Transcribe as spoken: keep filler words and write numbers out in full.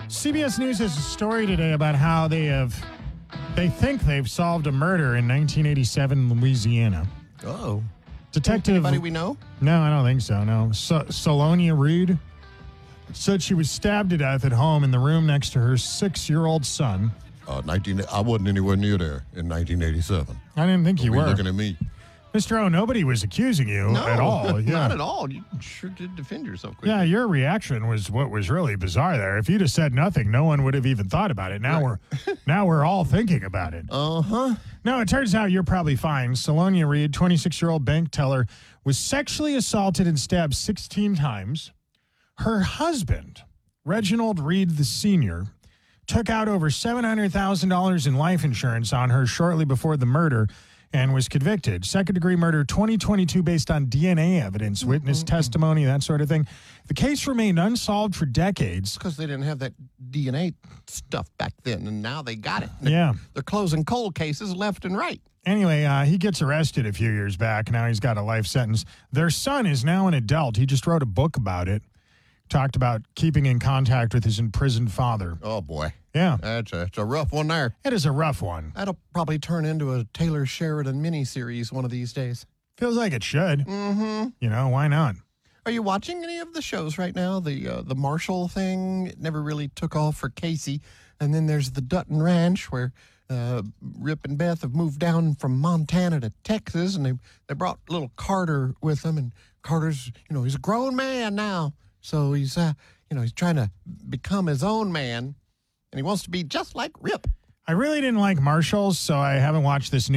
C B S News has a story today about how they have, they think they've solved a murder in nineteen eighty-seven in Louisiana. Oh. Detective. Anybody we know? No, I don't think so. No. So, Solonia Reed said she was stabbed to death at home in the room next to her six-year-old son. Uh, nineteen. I wasn't anywhere near there in nineteen eighty-seven. I didn't think you Were were. you looking at me? Mister O, nobody was accusing you No, at all. Yeah. not at all. You sure did defend yourself quickly. Yeah, your reaction was what was really bizarre there. If you'd have said nothing, no one would have even thought about it. Now Right. we're now we're all thinking about it. Uh-huh. No, it turns out you're probably fine. Solonia Reed, twenty-six-year-old bank teller, was sexually assaulted and stabbed sixteen times. Her husband, Reginald Reed the Senior, took out over seven hundred thousand dollars in life insurance on her shortly before the murder and was convicted. Second-degree murder, twenty twenty-two, based on D N A evidence, witness testimony, that sort of thing. The case remained unsolved for decades. Because they didn't have that D N A stuff back then, and now they got it. They're, Yeah. They're closing cold cases left and right. Anyway, uh, he gets arrested a few years back. Now he's got a life sentence. Their son is now an adult. He just wrote a book about it. Talked about keeping in contact with his imprisoned father. Oh, boy. Yeah, That's a, that's a rough one there. it is a rough one. That'll probably turn into a Taylor Sheridan miniseries one of these days. Feels like it should. Mm-hmm. You know, why not? Are you watching any of the shows right now? The uh, the Marshall thing, it never really took off for Casey. And then there's the Dutton Ranch where uh, Rip and Beth have moved down from Montana to Texas, and they, they brought little Carter with them. And Carter's, you know, he's a grown man now. So he's, uh, you know, he's trying to become his own man, and he wants to be just like Rip. I really didn't like Marshalls, so I haven't watched this new